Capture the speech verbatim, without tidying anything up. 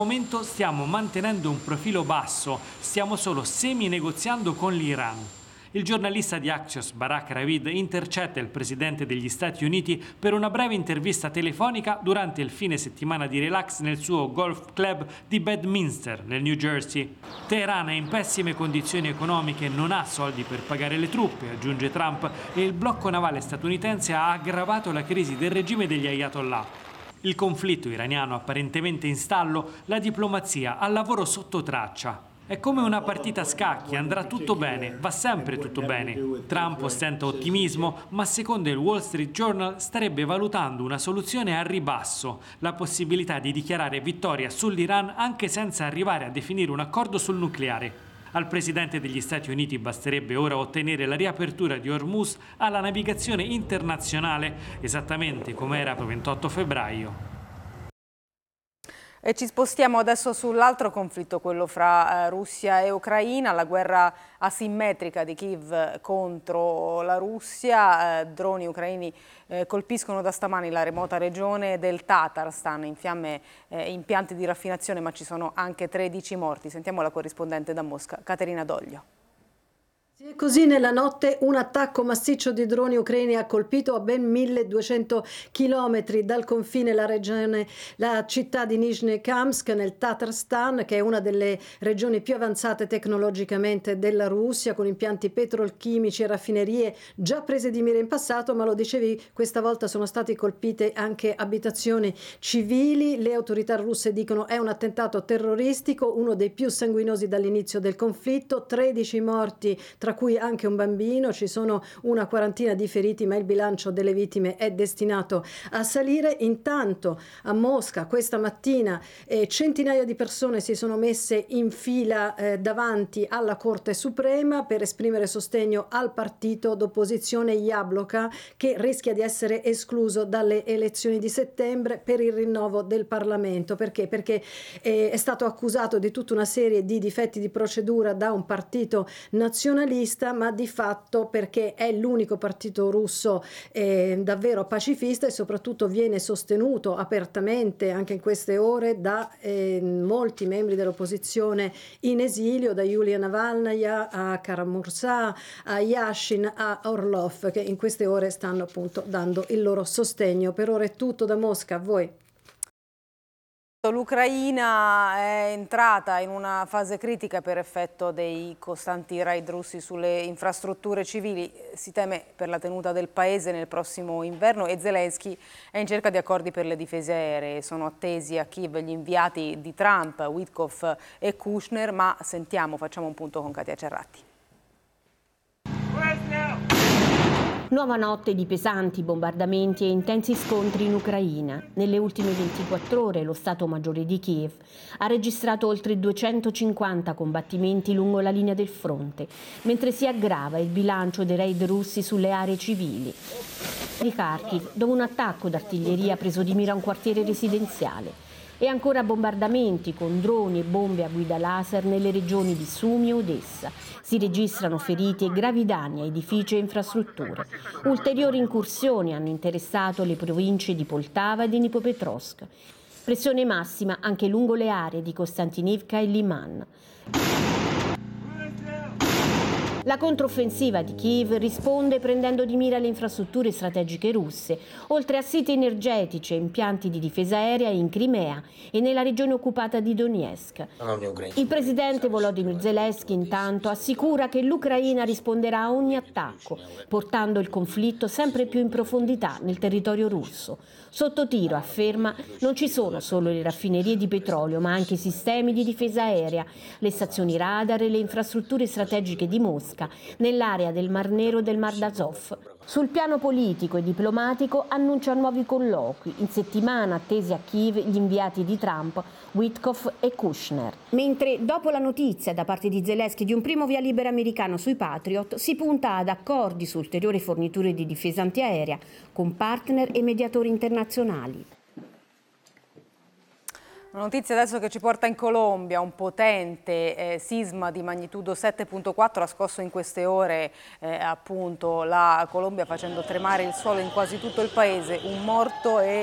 Al momento stiamo mantenendo un profilo basso, stiamo solo semi-negoziando con l'Iran. Il giornalista di Axios, Barak Ravid, intercetta il presidente degli Stati Uniti per una breve intervista telefonica durante il fine settimana di relax nel suo golf club di Bedminster, nel New Jersey. Teheran è in pessime condizioni economiche, non ha soldi per pagare le truppe, aggiunge Trump, e il blocco navale statunitense ha aggravato la crisi del regime degli Ayatollah. Il conflitto iraniano apparentemente in stallo, la diplomazia al lavoro sotto traccia. È come una partita a scacchi, andrà tutto bene, va sempre tutto bene. Trump ostenta ottimismo, ma secondo il Wall Street Journal starebbe valutando una soluzione a ribasso, la possibilità di dichiarare vittoria sull'Iran anche senza arrivare a definire un accordo sul nucleare. Al presidente degli Stati Uniti basterebbe ora ottenere la riapertura di Hormuz alla navigazione internazionale, esattamente come era il ventotto febbraio. E ci spostiamo adesso sull'altro conflitto, quello fra eh, Russia e Ucraina, la guerra asimmetrica di Kiev contro la Russia. Eh, droni ucraini eh, colpiscono da stamani la remota regione del Tatarstan, in fiamme eh, impianti di raffinazione, ma ci sono anche tredici morti. Sentiamo la corrispondente da Mosca, Caterina Doglio. E così nella notte un attacco massiccio di droni ucraini ha colpito a ben milleduecento chilometri dal confine la regione, la città di Nizhnekamsk nel Tatarstan, che è una delle regioni più avanzate tecnologicamente della Russia, con impianti petrolchimici e raffinerie già prese di mira in passato, ma lo dicevi, questa volta sono state colpite anche abitazioni civili. Le autorità russe dicono è un attentato terroristico, uno dei più sanguinosi dall'inizio del conflitto, tredici morti, tra cui anche un bambino, ci sono una quarantina di feriti, ma il bilancio delle vittime è destinato a salire. Intanto a Mosca questa mattina eh, centinaia di persone si sono messe in fila eh, davanti alla Corte Suprema per esprimere sostegno al partito d'opposizione Jabloko, che rischia di essere escluso dalle elezioni di settembre per il rinnovo del Parlamento. Perché? Perché eh, è stato accusato di tutta una serie di difetti di procedura da un partito nazionalista, ma di fatto perché è l'unico partito russo eh, davvero pacifista, e soprattutto viene sostenuto apertamente anche in queste ore da eh, molti membri dell'opposizione in esilio, da Yulia Navalnaya a Karamurza, a Yashin, a Orlov, che in queste ore stanno appunto dando il loro sostegno. Per ora è tutto da Mosca, a voi. L'Ucraina è entrata in una fase critica per effetto dei costanti raid russi sulle infrastrutture civili. Si teme per la tenuta del paese nel prossimo inverno e Zelensky è in cerca di accordi per le difese aeree. Sono attesi a Kiev gli inviati di Trump, Witkoff e Kushner, ma sentiamo, facciamo un punto con Katia Cerratti. Nuova notte di pesanti bombardamenti e intensi scontri in Ucraina. Nelle ultime ventiquattro ore lo Stato Maggiore di Kiev ha registrato oltre duecentocinquanta combattimenti lungo la linea del fronte, mentre si aggrava il bilancio dei raid russi sulle aree civili. Di Kharkiv, dove un attacco d'artiglieria ha preso di mira un quartiere residenziale. E ancora bombardamenti con droni e bombe a guida laser nelle regioni di Sumi e Odessa. Si registrano feriti e gravi danni a edifici e infrastrutture. Ulteriori incursioni hanno interessato le province di Poltava e di Dnipropetrovsk. Pressione massima anche lungo le aree di Kostantinivka e Liman. La controffensiva di Kiev risponde prendendo di mira le infrastrutture strategiche russe, oltre a siti energetici e impianti di difesa aerea in Crimea e nella regione occupata di Donetsk. Il presidente Volodymyr Zelensky intanto assicura che l'Ucraina risponderà a ogni attacco, portando il conflitto sempre più in profondità nel territorio russo. Sotto tiro, afferma, non ci sono solo le raffinerie di petrolio, ma anche i sistemi di difesa aerea, le stazioni radar e le infrastrutture strategiche di Mosca, nell'area del Mar Nero e del Mar d'Azov. Sul piano politico e diplomatico annuncia nuovi colloqui, in settimana attesi a Kiev gli inviati di Trump, Witkoff e Kushner. Mentre dopo la notizia da parte di Zelensky di un primo via libera americano sui Patriot, si punta ad accordi su ulteriori forniture di difesa antiaerea con partner e mediatori internazionali. Una notizia adesso che ci porta in Colombia, un potente eh, sisma di magnitudo sette virgola quattro ha scosso in queste ore eh, appunto la Colombia, facendo tremare il suolo in quasi tutto il paese, un morto e